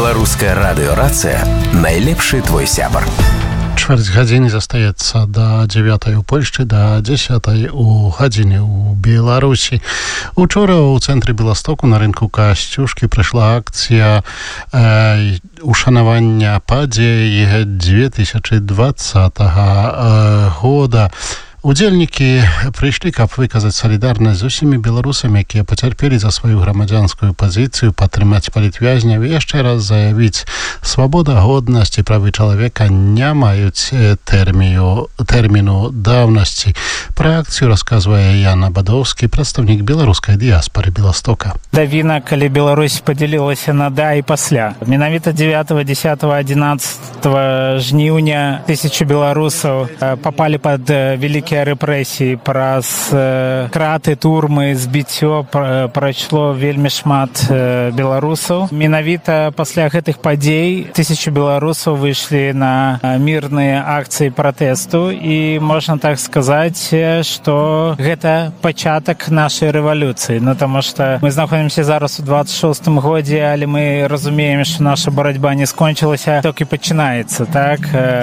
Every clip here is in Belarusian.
Беларуская радыёрацыя найлепшы твой сябар. Чвэрць гадзіны застаецца да 9 у Польшчы, да 10 у гадзіне ў Беларусі. Учора ў цэнтры Беластоку на рынку Касцюшкі прайшла акцыя ушанавання падзей 2020 года. Удзельнікі прыйшлі, каб выказаць салідарнасць з усімі беларусамі, якія пацярпелі за сваю грамадзянскую пазіцыю, падтрымаць палітвязняў і яшчэ раз заявіць: свабода, годнасць і правы чалавека не маюць тэрміну даўнасці. Пра акцыю расказвае Яна Бадоўскі, прадстаўнік беларускай дыяспары Беластока. Давіна, калі Беларусь падзялілася на да і пасля. Менавіта 9, 10, 11 жніўня тысячы беларусаў папалі пад вялікія рэпрэсіі. Праз краты, турмы, збіццё прайшло вельмі шмат беларусаў. Менавіта пасля гэтых падзей тысячы беларусаў выйшлі на мірныя акцыі пратэсту, і можна так сказаць, што гэта пачатак нашай рэвалюцыі. Ну, таму што мы знаходзімся зараз у 26-м годзе, але мы разумеем, што наша барацьба не скончылася, толькі пачынаецца. Так,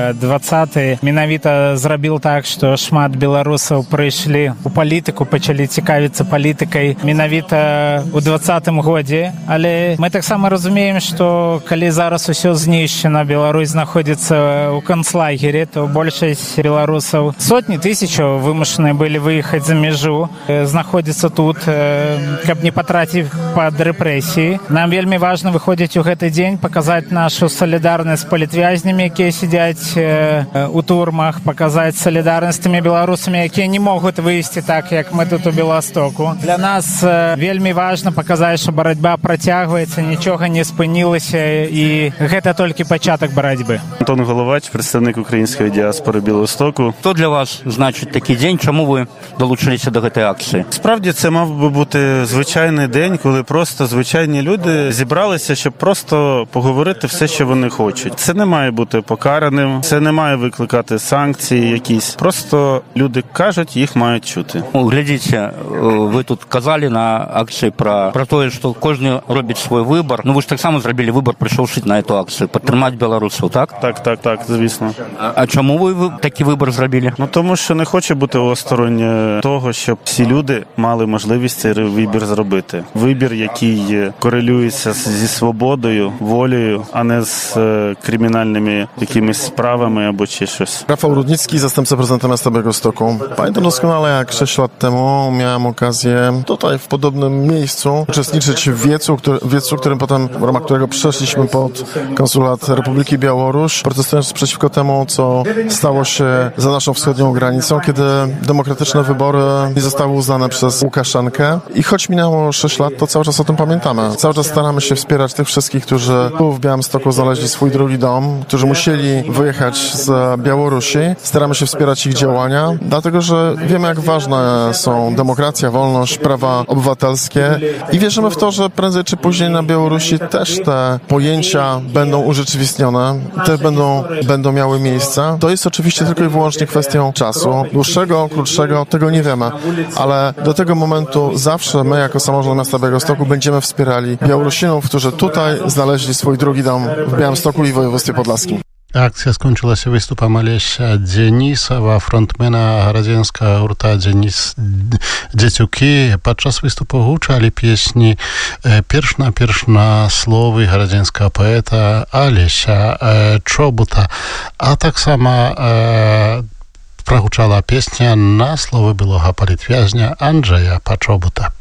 20-й менавіта зрабіў так, што шмат беларусаў прыйшлі у палітыку, пачалі цікавіцца палітыкай менавіта ў 20-м годзе. Але мы таксама разумеем, што калі зараз усё знішчана, Беларусь знаходзіцца ў канцлагере, то большасць беларусаў, сотні тысячаў, вымушаныя былі выехаць за мяжу, знаходзіцца тут, каб не патраціць пад рэпрэсіі. Нам вельмі важна выходзіць у гэты дзень, паказаць нашу салідарнасць з палітвязнямі, якія сядзяць у турмах, паказаць салідарнасць тымі беларусамі, якія не могуць выйсці так, як мы тут у Беластоку. Для нас вельмі важна паказаць, што барацьба працягваецца, нічога не спынілася, і гэта толькі пачатак барацьбы. Антон Головач, прадстаўнік украінскай дыяспары Беластоку. Што для вас значыць такі дзень? Чаму ви долучилися до гэтай акції? Справді, це мав би бути звичайний день, коли просто звичайні люди зібралися, щоб просто поговорити все, що вони хочуть. Це не має бути покараним, це не має викликати санкції якісь. Просто люди кажуть, їх мають чути. Глядзіце, ви тут казали на акції про те, що кожен робить свій вибір. Ну, ви ж так само зробили вибір, прийшовши на цю акцію, підтримати білорусів, так? Так, звісно. А чому ви такий вибір зробили? Ну, тому що не хочу бути осторонь того, щоб всі люди мали можливість цей вибір зробити. Вибір, який корелюється зі свободою, волею, а не з кримінальними якимись справами або чи щось. Rafał Rudnicki, zastępca prezydenta miasta Białegostoku. Pamiętam doskonale, jak 6 lat temu miałem okazję tutaj w podobnym miejscu uczestniczyć w wiecu, którym potem, w ramach którego przeszliśmy pod konsulat Republiki Białoruś, protestując przeciwko temu, co stało się za naszą wschodnią granicą, kiedy demokratyczne wybory nie zostały uznane przez Łukaszenkę. I choć minęło 6 lat, to cały czas o tym pamiętamy. Cały czas staramy się wspierać tych wszystkich, którzy tu w Białymstoku znaleźli swój drugi dom, którzy musieli wyjechać z Białorusi. Staramy się wspierać ich działania, dlatego że wiemy, jak ważne są demokracja, wolność, prawa obywatelskie i wierzymy w to, że prędzej czy później na Białorusi też te pojęcia będą urzeczywistnione, też będą miały miejsce. To jest oczywiście tylko i wyłącznie kwestią czasu. Dłuższego, krótszego, tego nie wiemy, ale do tego momentu zawsze my jako samorząd miasta Białegostoku będziemy wspierali Białorusinów, którzy tutaj znaleźli swój drugi dom w Białymstoku i województwie podlaskim. Акцыя скончылася выступам Алеся Дзенісава, фронтмена гарадзенскага гурта «Дзецюкі». Падчас выступу гучалі песні перш на словы гарадзенскага паэта Алеся Чобута, а таксама прагучала песня на словы былога палітвязня Анджэя Пачобута.